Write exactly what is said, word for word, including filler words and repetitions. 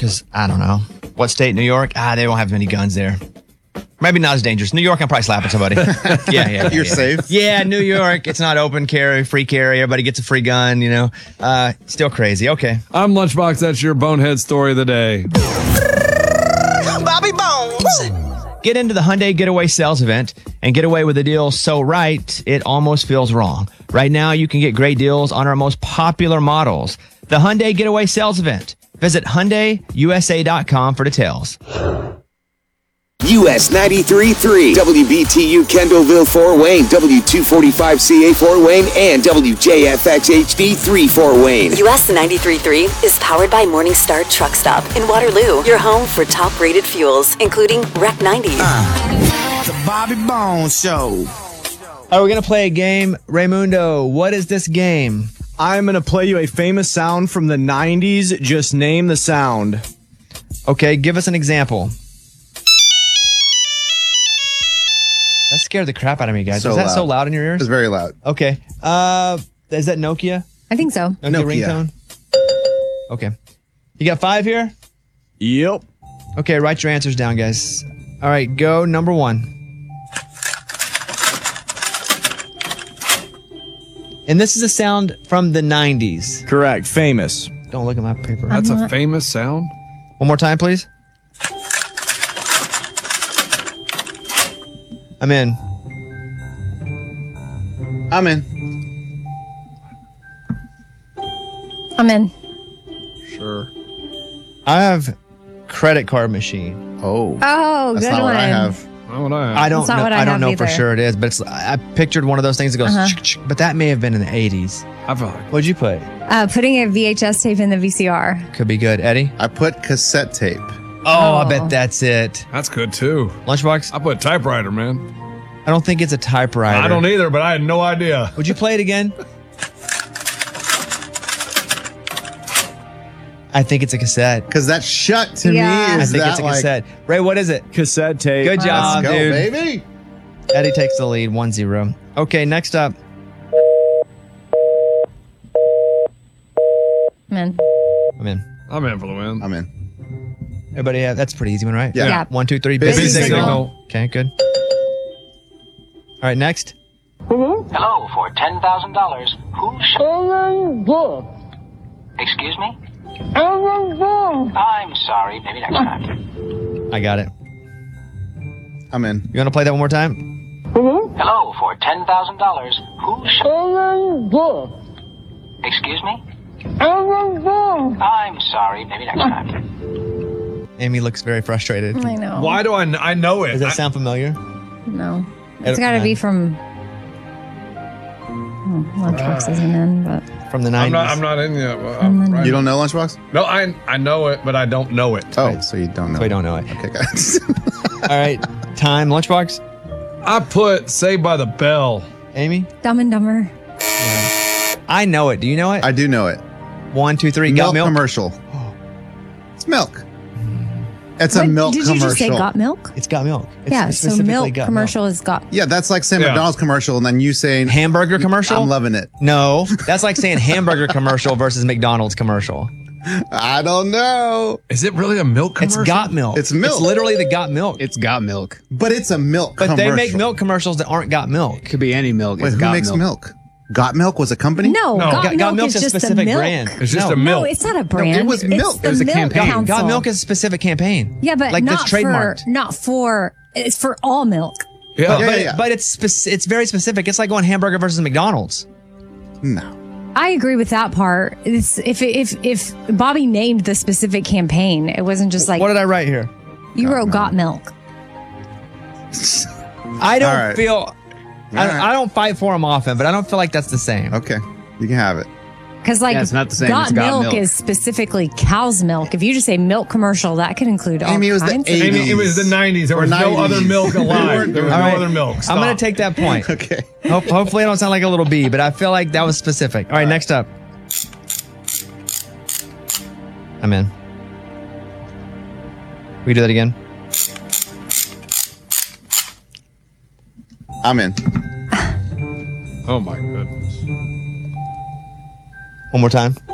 because I don't know. What state? New York? Ah, they don't have many guns there. Maybe not as dangerous. New York, I'm probably slapping somebody. yeah, yeah, yeah. You're yeah. safe. Yeah, New York. It's not open carry, free carry. Everybody gets a free gun, you know. Uh, still crazy. Okay. I'm Lunchbox. That's your bonehead story of the day. Bobby Bones. Get into the Hyundai Getaway Sales Event and get away with a deal so right, it almost feels wrong. Right now, you can get great deals on our most popular models. The Hyundai Getaway Sales Event. Visit Hyundai U S A dot com for details. U S ninety-three point three, W B T U Kendallville Fort Wayne, W two forty-five C A Fort Wayne, and W J F X H D three Fort Wayne. U S ninety-three point three is powered by Morningstar Truck Stop in Waterloo, your home for top-rated fuels, including Rec ninety. Uh, the Bobby Bones Show. All right, we're going to play a game. Raymundo, what is this game? I'm going to play you a famous sound from the nineties. Just name the sound. Okay, give us an example. That scared the crap out of me, guys. So Is that loud. so loud in your ears? It's very loud. Okay. Uh, is that Nokia? I think so. Nokia, Nokia. ringtone? Okay. You got five here? Yep. Okay, write your answers down, guys. All right, go number one. And this is a sound from the nineties. Correct. Famous. Don't look at my paper. That's a famous sound. One more time, please. I'm in. I'm in. I'm in. Sure. I have credit card machine. Oh. Oh, That's good not one. what I have. Not what I have. I don't That's not know. what I I, don't have know for either. sure it is, but it's. I I pictured one of those things that goes, Uh-huh. ch- ch- but that may have been in the eighties. I feel like What'd you put? Uh, putting a V H S tape in the V C R. Could be good, Eddie. I put cassette tape. Oh, I Oh. bet that's it. that's good too. Lunchbox. I put typewriter, man. I don't think it's a typewriter. I don't either, but I had no idea. Would you play it again? I think it's a cassette. Because that shut to Yeah. me I is think that it's a like, cassette. Ray, what is it? Cassette tape. Good job, let's go, dude. baby. Eddie takes the lead, one zero. Okay, next up. I'm in. I'm in. I'm in for the win. I'm in. Everybody have, that's a pretty easy one, right? Yeah. Yeah. One, two, three. Busy Busy, signal. signal. Okay, good. All right, next. Hello, for ten thousand dollars. Who sh- Excuse me? I'm sorry. Maybe next time. I got it. I'm in. You want to play that one more time? Hello, for ten thousand dollars. Who sh- Excuse me? I'm sorry. Maybe next time. Amy looks very frustrated. I know. Why do I? kn- I know it. Does that I- sound familiar? No. I It's don't- got to no. be from. Oh, Lunchbox isn't in, but. From the I'm nineties. not. I'm not in yet. Well, From the I'm right. You don't know Lunchbox? No, I I know it, but I don't know it. Oh, so you don't know. So we don't know it. Okay, guys. All right, time. Lunchbox. I put Saved by the Bell. Amy? Dumb and Dumber. I know it. Do you know it? I do know it. One, two, three. Milk Got milk? commercial. It's milk. It's a What, milk did commercial. you just say got milk? It's got milk. It's Yeah, so specifically milk got commercial is got. Yeah, that's like saying Yeah. McDonald's commercial and then you saying Hamburger commercial? I'm loving it. No, that's like saying hamburger commercial versus McDonald's commercial. I don't know. Is it really a milk commercial? It's got milk. It's milk. It's literally the got milk. It's got milk. But it's a milk but commercial. they make milk commercials that aren't got milk. Could be any milk. Wait, It's who got makes milk? milk. Got Milk was a company? No, No. got, Got, milk got milk's is a just specific the milk. brand. It's just no. a milk. No, it's not a brand. it was milk. It's the It was a milk campaign. council. Got milk is a specific campaign. Yeah, but like not that's trademarked. for not for. It's for all milk. Yeah. But, Yeah, but, yeah, yeah. but it's spec- it's very specific. It's like going hamburger versus McDonald's. No. I agree with that part. It's, if if if Bobby named the specific campaign, it wasn't just like What did I write here? you wrote "Got Milk." I don't All right. feel. I, right. I don't fight for them often, but I don't feel like that's the same. Okay. You can have it. Because like Yeah, it's not the same. Got It's got milk, milk. is specifically cow's milk. If you just say milk commercial, that could include all Amy, it was the kinds of eighties. Amy, it was the nineties. There Or was no nineties. other milk We alive. weren't There was doing no All right. other milk. I'm Stop. going to take that point. Okay. Ho- hopefully, I don't sound like a little bee, but I feel like that was specific. All right, next up. I'm in. We do that again. I'm in. Oh my goodness. One more time.